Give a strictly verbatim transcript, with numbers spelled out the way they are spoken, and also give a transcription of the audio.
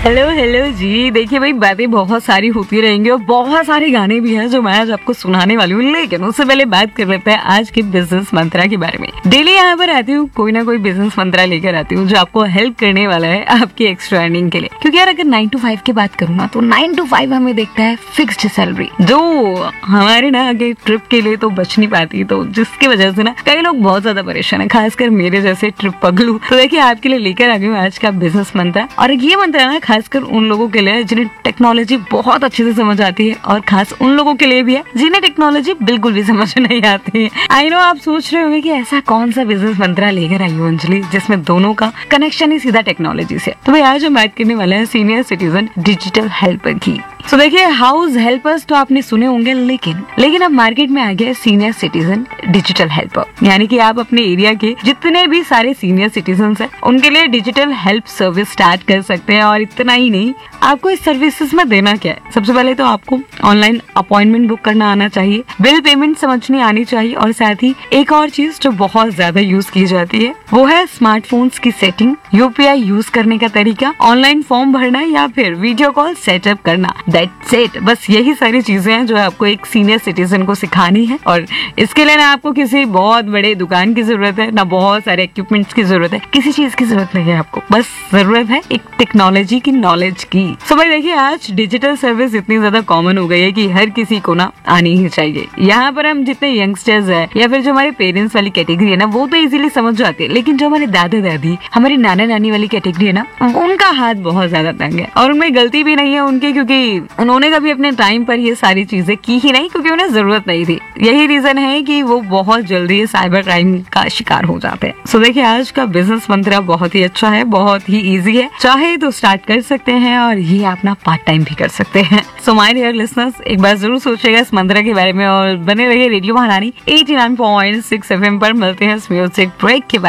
Hello hello जी। देखिए भाई, बातें बहुत सारी होती रहेंगी और बहुत सारे गाने भी हैं जो मैं आज आपको सुनाने वाली हूँ, लेकिन उससे पहले बात कर लेते हैं आज के बिजनेस मंत्रा के बारे में। डेली यहाँ पर आती हूँ, कोई ना कोई बिजनेस मंत्रा लेकर आती हूँ जो आपको हेल्प करने वाला है आपकी एक्स्ट्रा अर्निंग के लिए। क्योंकि यार अगर नाइन टू फाइव की बात करूँ ना, तो नाइन टू फाइव हमें देखता है फिक्स्ड सैलरी, जो हमारे ना आगे ट्रिप के लिए तो बच नहीं पाती, तो जिसकी वजह से ना कई लोग बहुत ज्यादा परेशान है, खासकर मेरे जैसे ट्रिप पगलू। तो देखिए आपके लिए लेकर आ गई हूँ आज का बिजनेस मंत्रा। और ये मंत्रा ना खासकर उन लोगों के लिए जिन्हें टेक्नोलॉजी बहुत अच्छे से समझ आती है, और खास उन लोगों के लिए भी है जिन्हें टेक्नोलॉजी बिल्कुल भी समझ नहीं आती है। आई नो आप सोच रहे होंगे कि ऐसा कौन सा बिजनेस मंत्रा लेकर आई हो अंजलि जिसमें दोनों का कनेक्शन ही सीधा टेक्नोलॉजी से। तो भाई आज हम बात करने वाले हैं सीनियर सिटीजन डिजिटल हेल्पर की। तो देखिए हाउस हेल्पर्स तो आपने सुने होंगे, लेकिन लेकिन अब मार्केट में आ गया सीनियर सिटीजन डिजिटल हेल्पर। यानी कि आप अपने एरिया के जितने भी सारे सीनियर सिटीजन हैं उनके लिए डिजिटल हेल्प सर्विस स्टार्ट कर सकते हैं। और इतना ही नहीं, आपको इस सर्विसेज में देना क्या है? सबसे पहले तो आपको ऑनलाइन अपॉइंटमेंट बुक करना आना चाहिए, बिल पेमेंट समझनी आनी चाहिए, और साथ ही एक और चीज जो बहुत ज्यादा यूज की जाती है वो है स्मार्टफोन्स की सेटिंग, यूपीआई यूज करने का तरीका, ऑनलाइन फॉर्म भरना या फिर वीडियो कॉल सेटअप करना। That's it. बस यही सारी चीजें हैं जो आपको एक सीनियर सिटीजन को सिखानी है। और इसके लिए ना आपको किसी बहुत बड़े दुकान की जरूरत है, ना बहुत सारे इक्विपमेंट्स की जरूरत है, किसी चीज की जरूरत नहीं है आपको, बस जरूरत है एक टेक्नोलॉजी की नॉलेज की। सो भाई देखिए, आज डिजिटल सर्विस इतनी ज्यादा कॉमन हो गई है कि हर किसी को ना आनी ही चाहिए। यहाँ पर हम जितने यंगस्टर्स है या फिर जो हमारे पेरेंट्स वाली कैटेगरी है ना, वो तो इजीली समझ जाते हैं, लेकिन जो हमारे दादा दादी, हमारी नाना नानी वाली कैटेगरी है ना, उनका हाथ बहुत ज्यादा तंग है। और उनमें गलती भी नहीं है उनकी, क्योंकि उन्होंने कभी अपने टाइम पर ये सारी चीजें की ही नहीं, क्योंकि उन्हें जरूरत नहीं थी। यही रीजन है कि वो बहुत जल्दी साइबर क्राइम का शिकार हो जाते हैं। सो देखिए आज का बिजनेस मंत्रा बहुत ही अच्छा है, बहुत ही इजी है, चाहे तो स्टार्ट कर सकते हैं और ये अपना पार्ट टाइम भी कर सकते हैं। सो माय डियर लिसनर्स, एक बार जरूर सोचिएगा इस मंत्रा के बारे में और बने रहिए रेडियो महारानी eighty nine point six F M पर। मिलते हैं इस म्यूजिक ब्रेक के बाद।